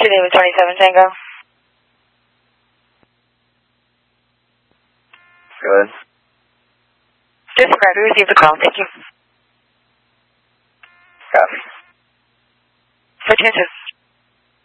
David 27 Tango. Good. Disregard, we received the call. Thank you. Copy. Attention.